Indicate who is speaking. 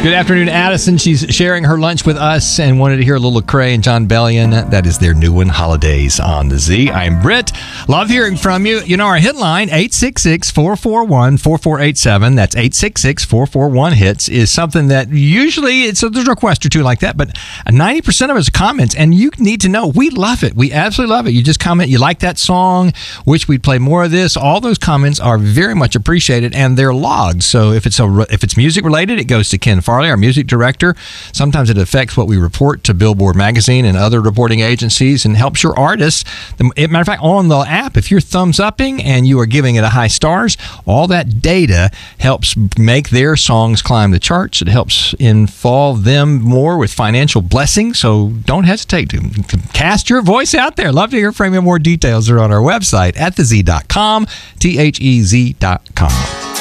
Speaker 1: Good afternoon, Addison. She's sharing her lunch with us and wanted to hear a little Lecrae and John Bellion. That is their new one, Holidays on the Z. I'm Britt. Love hearing from you. You know, our hit line, 866-441-4487. That's 866-441-HITS, is something that usually there's a request or two like that, but 90% of us are comments, and you need to know we love it. We absolutely love it. You just comment, you like that song, wish we'd play more of this. All those comments are very much appreciated, and they're logged. So if it's music related, it goes to Ken Farley, our music director. Sometimes it affects what we report to Billboard Magazine and other reporting agencies and helps your artists. Matter of fact, on the app, if you're thumbs upping and you are giving it a high stars, all that data helps make their songs climb the charts. It helps involve them more with financial blessings. So don't hesitate to cast your voice out there. Love to hear from you. More details are on our website at thez.com, THEZ.com.